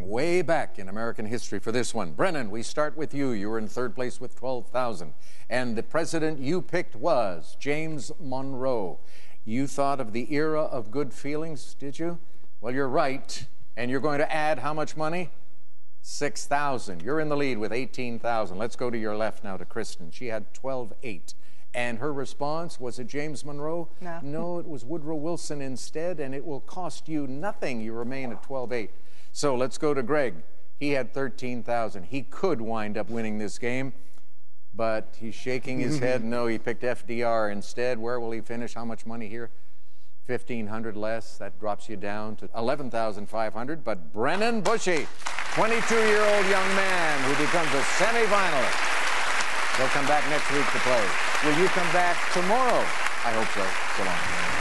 way back in American history for this one. Brennan, we start with you. You were in third place with 12,000. And the president you picked was James Monroe. You thought of the era of good feelings, did you? Well, you're right. And you're going to add how much money? 6,000. You're in the lead with 18,000. Let's go to your left now to Kristen. She had 12,800. And her response, was it James Monroe? No. No, it was Woodrow Wilson instead, and it will cost you nothing. You remain at 12,800. So let's go to Greg. He had 13,000. He could wind up winning this game, but he's shaking his head. No, he picked FDR instead. Where will he finish? How much money here? 1,500 less. That drops you down to 11,500. But Brennan Bushy, 22-year-old young man who becomes a semifinalist. He'll come back next week to play. Will you come back tomorrow? I hope so. So long.